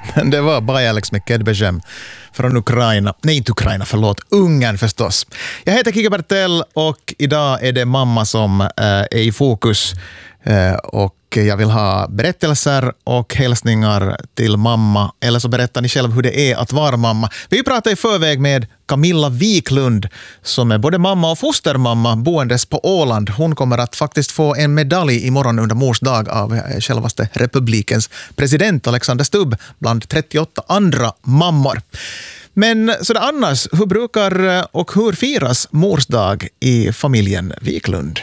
Det var Bajalex med Kedbegem från Ukraina. Nej, inte Ukraina, förlåt. Ungern förstås. Jag heter Kike Bertell och idag är det mamma som är i fokus. Och jag vill ha berättelser och hälsningar till mamma. Eller så berättar ni själv hur det är att vara mamma. Vi pratar i förväg med Camilla Wiklund som är både mamma och fostermamma boendes på Åland. Hon kommer att faktiskt få en medalj imorgon under mors dag av självaste republikens president Alexander Stubb bland 38 andra mammor. Men så det annars, hur brukar och hur firas mors dag i familjen Wiklund?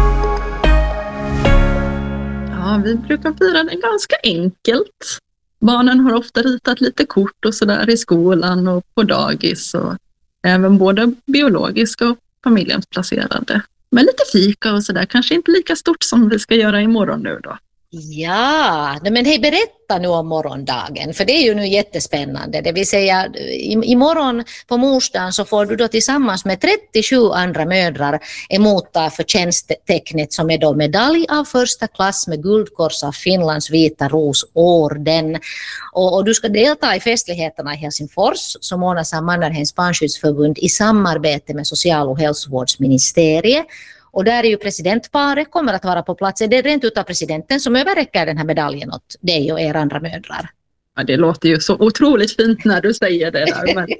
Ja, vi brukar fira det ganska enkelt. Barnen har ofta ritat lite kort och sådär i skolan och på dagis och även både biologiska och familjens placerade. Men lite fika och sådär, kanske inte lika stort som vi ska göra imorgon nu då. Ja, men hej, berätta nu om morgondagen, för det är ju nu jättespännande. Det vill säga, imorgon på morsdagen så får du då tillsammans med 37 andra mödrar emotta förtjänsttecknet som är då medalj av första klass med guldkors av Finlands Vita Rosorden. Och du ska delta i festligheterna i Helsingfors som ordnas av Mannerheims barnskyddsförbund i samarbete med social- och hälsovårdsministeriet. Och där är ju presidentparet kommer att vara på plats. Det är rent utav presidenten som överräcker den här medaljen åt dig och er andra mödrar. Ja, det låter ju så otroligt fint när du säger det där. Men,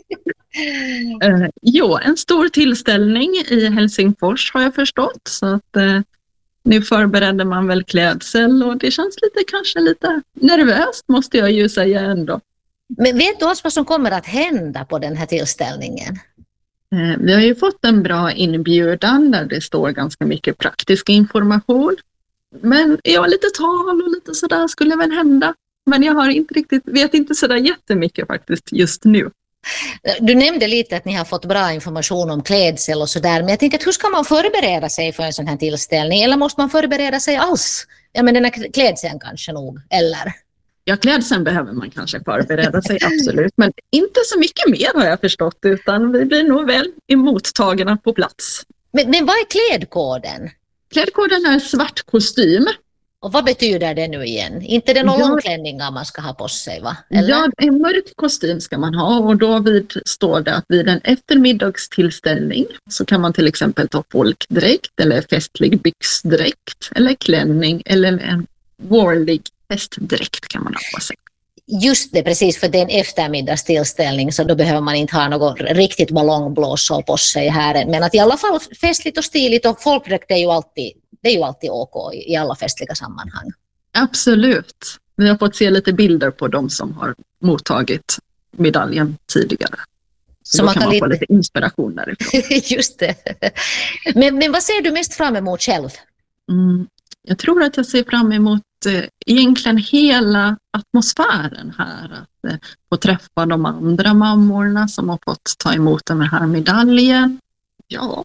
en stor tillställning i Helsingfors har jag förstått. Så att nu förbereder man väl klädsel och det känns kanske lite nervöst måste jag ju säga ändå. Men vet du vad som kommer att hända på den här tillställningen? Vi har ju fått en bra inbjudan där det står ganska mycket praktisk information. Men lite tal och lite sådär skulle väl hända. Men jag har vet inte sådär jättemycket faktiskt just nu. Du nämnde lite att ni har fått bra information om klädsel och sådär. Men jag tänker att hur ska man förbereda sig för en sån här tillställning? Eller måste man förbereda sig alls? Ja, men den här klädseln kanske nog, eller? Ja, klädseln behöver man kanske förbereda sig, absolut. Men inte så mycket mer har jag förstått, utan vi blir nog väl emottagna på plats. Men vad är klädkoden? Klädkoden är svart kostym. Och vad betyder det nu igen? Inte det någon långklänningar man ska ha på sig, va? Eller? Ja, en mörk kostym ska man ha och då står det att vid en eftermiddagstillställning så kan man till exempel ta folkdräkt eller festlig byxdräkt eller klänning eller en vårlig festdräkt kan man ha på sig. Just det, precis, för det är en eftermiddagstillställning så då behöver man inte ha något riktigt ballongblåsor på sig här. Men att i alla fall festligt och stiligt och folkdräkt är ju alltid OK i alla festliga sammanhang. Absolut. Vi har fått se lite bilder på dem som har mottagit medaljen tidigare. Så man kan få lite inspiration därifrån. Just det. Men vad ser du mest fram emot själv? Jag tror att jag ser fram emot egentligen hela atmosfären här. Att få träffa de andra mammorna som har fått ta emot den här medaljen. Ja.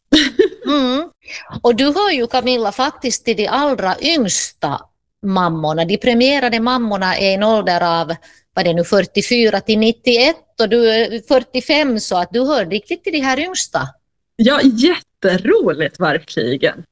Och du har ju, Camilla, faktiskt till de allra yngsta mammorna. De premierade mammorna är i en ålder av 44 till 91 och du är 45 så att du hör riktigt till de här yngsta. Ja, jätteroligt verkligen.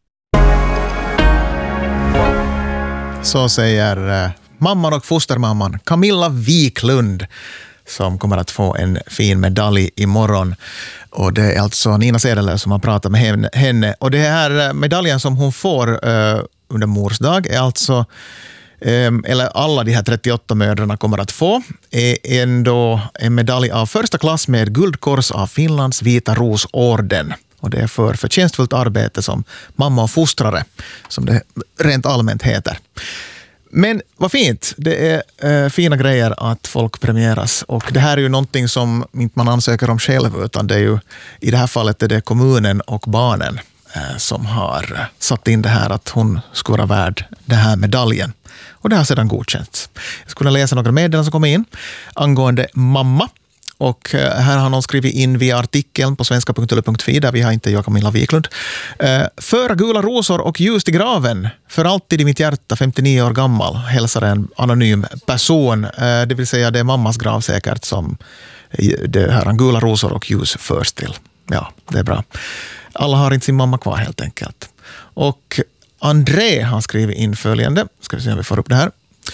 Så säger mamman och fostermamman Camilla Wiklund som kommer att få en fin medalj imorgon. Och det är alltså Nina Sedeler som har pratat med henne. Och det här medaljen som hon får under mors dag är alltså, eller alla de här 38 mödrarna kommer att få, är ändå en medalj av första klass med guldkors av Finlands Vita Rosorden. Och det är för förtjänstfullt arbete som mamma och fostrare, som det rent allmänt heter. Men vad fint, det är fina grejer att folk premieras. Och det här är ju någonting som inte man ansöker om själv, utan det är ju, i det här fallet är det kommunen och barnen som har satt in det här att hon ska vara värd den här medaljen. Och det har sedan godkänts. Jag skulle läsa några meddelanden som kommer in angående mamma. Och här har någon skrivit in via artikeln på svenska.yle.fi där vi har inte jag Camilla Wiklund. Föra gula rosor och ljus till graven. För alltid i mitt hjärta, 59 år gammal, hälsar en anonym person. Det vill säga det är mammas grav säkert som det här gula rosor och ljus förs till. Ja, det är bra. Alla har inte sin mamma kvar helt enkelt. Och André har skrivit in följande. Ska vi se om vi får upp det här.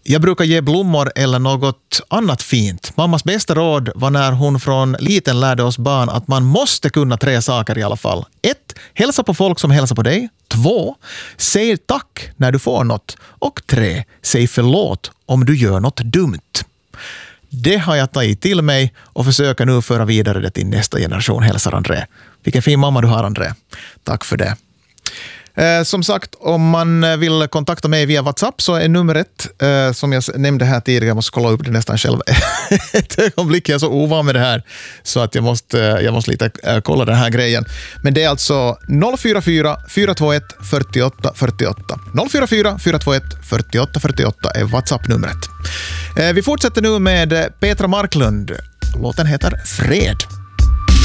Jag brukar ge blommor eller något annat fint. Mammas bästa råd var när hon från liten lärde oss barn att man måste kunna 3 saker i alla fall. 1. Hälsa på folk som hälsar på dig. 2. Säg tack när du får något. Och 3. Säg förlåt om du gör något dumt. Det har jag tagit till mig och försöker nu föra vidare det till nästa generation, hälsar André. Vilken fin mamma du har, André. Tack för det. Som sagt, om man vill kontakta mig via WhatsApp så är numret, som jag nämnde här tidigare, jag måste kolla upp det nästan själv ett ögonblick, jag är så ovan med det här så att jag måste lite kolla den här grejen. Men det är alltså 044 421 48 48. 044 421 48 48 är WhatsApp-numret. Vi fortsätter nu med Petra Marklund. Låten heter Fred.